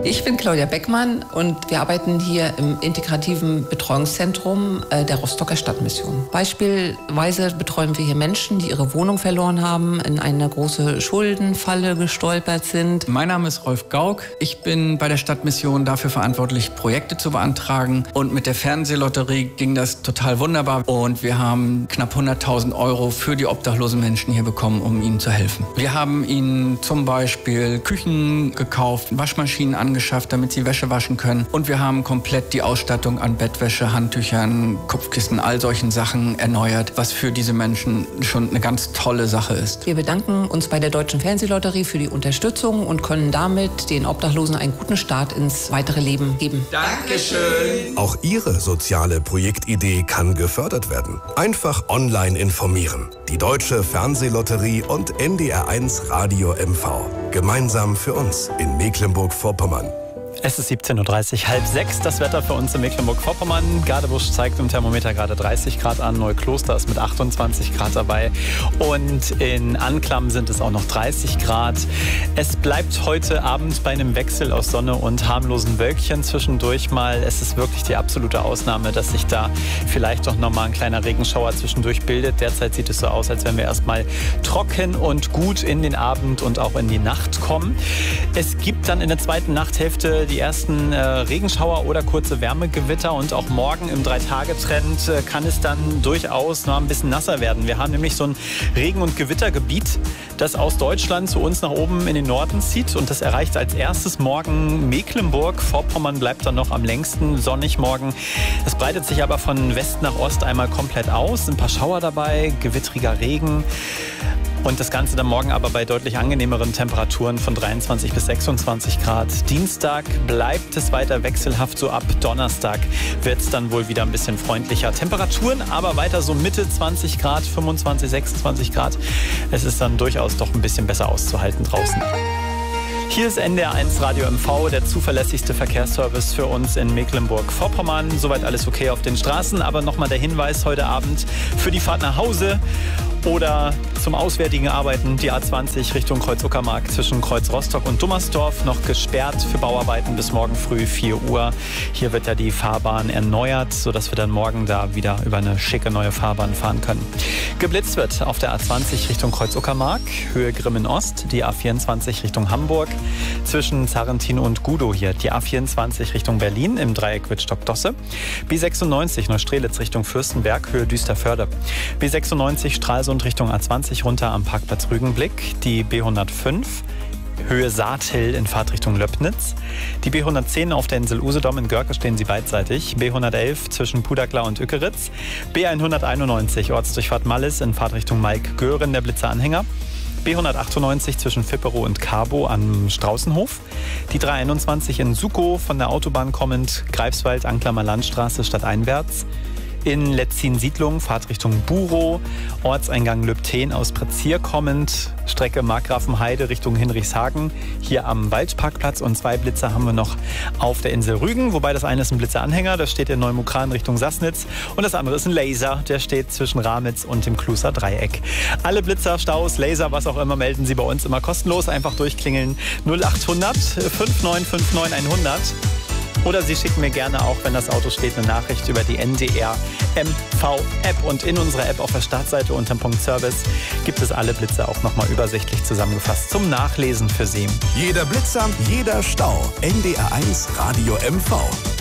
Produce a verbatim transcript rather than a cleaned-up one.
Ich bin Claudia Beckmann und wir arbeiten hier im integrativen Betreuungszentrum der Rostocker Stadtmission. Beispielsweise betreuen wir hier Menschen, die ihre Wohnung verloren haben, in eine große Schuldenfalle gestolpert sind. Mein Name ist Rolf Gauck. Ich bin bei der Stadtmission dafür verantwortlich, Projekte zu beantragen. Und mit der Fernsehlotterie ging das total wunderbar. Und wir haben knapp hunderttausend Euro für die obdachlosen Menschen hier bekommen, um ihnen zu helfen. Wir haben ihnen zum Beispiel Küchen gekauft, Waschmaschinen angeschafft, geschafft, damit sie Wäsche waschen können. Und wir haben komplett die Ausstattung an Bettwäsche, Handtüchern, Kopfkissen, all solchen Sachen erneuert, was für diese Menschen schon eine ganz tolle Sache ist. Wir bedanken uns bei der Deutschen Fernsehlotterie für die Unterstützung und können damit den Obdachlosen einen guten Start ins weitere Leben geben. Dankeschön! Auch Ihre soziale Projektidee kann gefördert werden. Einfach online informieren. Die Deutsche Fernsehlotterie und N D R eins Radio M V. Gemeinsam für uns in Mecklenburg-Vorpommern. Es ist siebzehn Uhr dreißig, halb sechs. Das Wetter für uns in Mecklenburg-Vorpommern. Gadebusch zeigt im Thermometer gerade dreißig Grad an. Neukloster ist mit achtundzwanzig Grad dabei. Und in Anklam sind es auch noch dreißig Grad. Es bleibt heute Abend bei einem Wechsel aus Sonne und harmlosen Wölkchen zwischendurch mal. Es ist wirklich die absolute Ausnahme, dass sich da vielleicht doch nochmal ein kleiner Regenschauer zwischendurch bildet. Derzeit sieht es so aus, als wenn wir erstmal trocken und gut in den Abend und auch in die Nacht kommen. Es gibt dann in der zweiten Nachthälfte die ersten äh, Regenschauer oder kurze Wärmegewitter und auch morgen im Drei-Tage-Trend äh, kann es dann durchaus noch ein bisschen nasser werden. Wir haben nämlich so ein Regen- und Gewittergebiet, das aus Deutschland zu uns nach oben in den Norden zieht und das erreicht als erstes morgen Mecklenburg. Vorpommern bleibt dann noch am längsten sonnig morgen. Es breitet sich aber von West nach Ost einmal komplett aus. Ein paar Schauer dabei, gewittriger Regen. Und das Ganze dann morgen aber bei deutlich angenehmeren Temperaturen von dreiundzwanzig bis sechsundzwanzig Grad. Dienstag bleibt es weiter wechselhaft, so ab Donnerstag wird es dann wohl wieder ein bisschen freundlicher. Temperaturen aber weiter so Mitte zwanzig Grad, fünfundzwanzig, sechsundzwanzig Grad. Es ist dann durchaus doch ein bisschen besser auszuhalten draußen. Hier ist N D R eins Radio M V, der zuverlässigste Verkehrsservice für uns in Mecklenburg-Vorpommern. Soweit alles okay auf den Straßen, aber nochmal der Hinweis heute Abend für die Fahrt nach Hause oder zum auswärtigen Arbeiten. Die A zwanzig Richtung Kreuz-Uckermark zwischen Kreuz Rostock und Dummersdorf noch gesperrt für Bauarbeiten bis morgen früh vier Uhr. Hier wird ja die Fahrbahn erneuert, sodass wir dann morgen da wieder über eine schicke neue Fahrbahn fahren können. Geblitzt wird auf der A zwanzig Richtung Kreuz-Uckermark, Höhe Grimmen-Ost, die A vierundzwanzig Richtung Hamburg, zwischen Zarrentin und Gudow hier, die A vierundzwanzig Richtung Berlin im Dreieck Wittstock-Dosse, B sechsundneunzig Neustrelitz Richtung Fürstenberg, Höhe Düsterförde, B sechsundneunzig Stralsund Richtung A zwanzig runter am Parkplatz Rügenblick, die B hundertfünf Höhe Saathill in Fahrtrichtung Löbnitz, die B hundertzehn auf der Insel Usedom in Görke stehen sie beidseitig, B hundertelf zwischen Pudagla und Ückeritz, B hunderteinundneunzig Ortsdurchfahrt Mallis in Fahrtrichtung Maik-Göhren, der Blitzeranhänger, B hundertachtundneunzig zwischen Fipperow und Carbo am Straußenhof, die dreihunderteinundzwanzig in Sukow von der Autobahn kommend, Greifswald, Anklamer Landstraße stadteinwärts, in Letzin-Siedlung, Fahrtrichtung Burow, Ortseingang Lübten aus Prezier kommend, Strecke Markgrafenheide Richtung Hinrichshagen, hier am Waldparkplatz und zwei Blitzer haben wir noch auf der Insel Rügen, wobei das eine ist ein Blitzeranhänger, das steht in Neumukran Richtung Sassnitz und das andere ist ein Laser, der steht zwischen Ramitz und dem Kluser Dreieck. Alle Blitzer, Staus, Laser, was auch immer, melden Sie bei uns immer kostenlos, einfach durchklingeln null achthundert fünf neun fünf neun hundert. Oder Sie schicken mir gerne auch, wenn das Auto steht, eine Nachricht über die N D R M V-App. Und in unserer App auf der Startseite unter dem Punkt Service gibt es alle Blitze auch nochmal übersichtlich zusammengefasst zum Nachlesen für Sie. Jeder Blitzer, jeder Stau. N D R eins Radio M V.